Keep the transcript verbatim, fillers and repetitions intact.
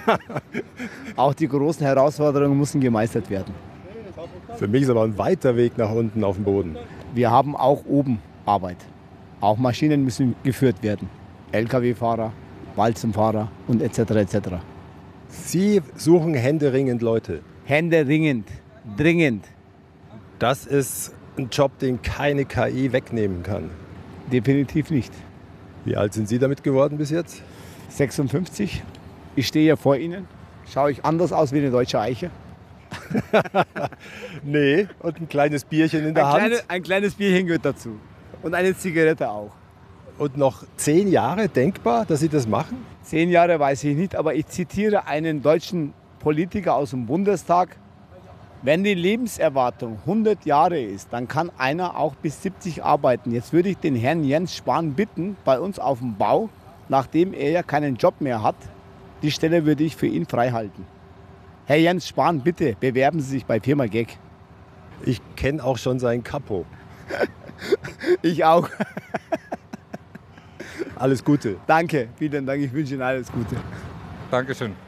Auch die großen Herausforderungen müssen gemeistert werden. Für mich ist aber ein weiter Weg nach unten auf dem Boden. Wir haben auch oben Arbeit. Auch Maschinen müssen geführt werden. L K W-Fahrer, Walzenfahrer und et cetera et cetera. Sie suchen händeringend Leute. Händeringend, dringend. Das ist ein Job, den keine K I wegnehmen kann. Definitiv nicht. Wie alt sind Sie damit geworden bis jetzt? sechsundfünfzig. Ich stehe hier vor Ihnen. Schaue ich anders aus wie eine deutsche Eiche? Nee, und ein kleines Bierchen in der ein Hand. Kleine, ein kleines Bierchen gehört dazu. Und eine Zigarette auch. Und noch zehn Jahre denkbar, dass Sie das machen? Zehn Jahre weiß ich nicht, aber ich zitiere einen deutschen Politiker aus dem Bundestag. Wenn die Lebenserwartung hundert Jahre ist, dann kann einer auch bis siebzig arbeiten. Jetzt würde ich den Herrn Jens Spahn bitten, bei uns auf dem Bau, nachdem er ja keinen Job mehr hat, die Stelle würde ich für ihn freihalten. Herr Jens Spahn, bitte bewerben Sie sich bei Firma Gag. Ich kenne auch schon seinen Kapo. Ich auch. Alles Gute. Danke, vielen Dank. Ich wünsche Ihnen alles Gute. Dankeschön.